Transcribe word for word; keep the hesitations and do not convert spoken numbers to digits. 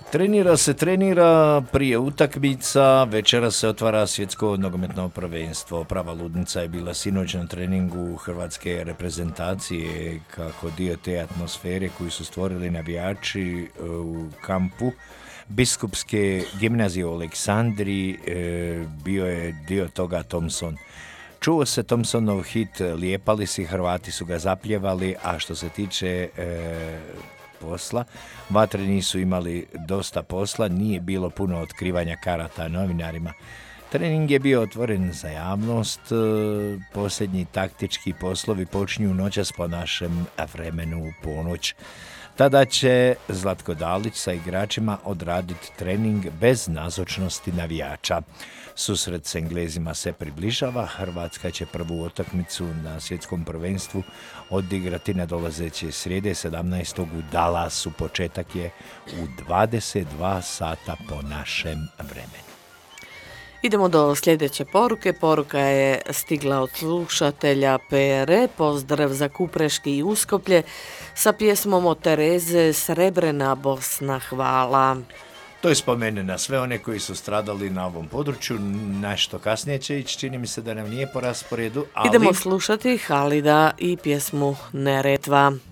Trenira se, trenira prije utakmica, večera se otvara svjetsko nogometno prvenstvo. Prava ludnica je bila sinoć na treningu hrvatske reprezentacije kako dio te atmosfere koju su stvorili navijači u kampu Biskupske gimnazije u Aleksandriji, bio je dio toga Thompson. Čuo se Thompsonov hit Lijepali si, Hrvati su ga zapljevali, a što se tiče e, posla, Vatreni su imali dosta posla, nije bilo puno otkrivanja karata novinarima. Trening je bio otvoren za javnost, posljednji taktički poslovi počinju noćas po našem vremenu u ponoć. Tada će Zlatko Dalić sa igračima odraditi trening bez nazočnosti navijača. Susret s Englezima se približava, Hrvatska će prvu utakmicu na svjetskom prvenstvu odigrati na dolazeće srijede sedamnaestog u Dallasu. Početak je u dvadeset dva sata po našem vremenu. Idemo do sljedeće poruke. Poruka je stigla od slušatelja P R E. Pozdrav za Kupreški i Uskoplje sa pjesmom od Tereze Srebrena Bosna, hvala. To je spomene na sve one koji su stradali na ovom području. Nešto kasnije će ići, čini mi se da nam nije po rasporedu. Ali... Idemo slušati Halida i pjesmu Neretva.